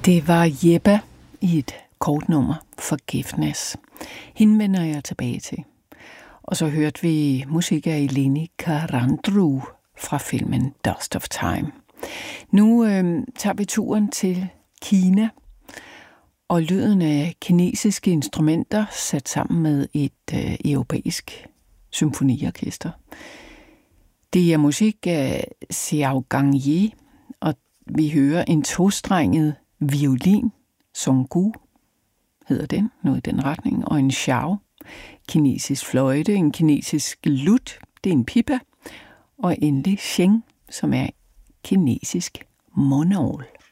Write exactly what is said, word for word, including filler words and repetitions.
Det var Jeppe i et kort nummer, Forgiveness. Hende vender jeg tilbage til. Og så hørte vi musik af Eleni Karandrou fra filmen Dust of Time. Nu øh, tager vi turen til Kina, og lyden af kinesiske instrumenter sat sammen med et øh, europæisk symfoniorkester. Det er musik af Xiao Gangyi, og vi hører en tostrenget violin, Songgu hedder den, noget i den retning, og en xiao, kinesisk fløjte, en kinesisk lut, det er en pipa, og endelig sheng, som er kinesisk mundorgel.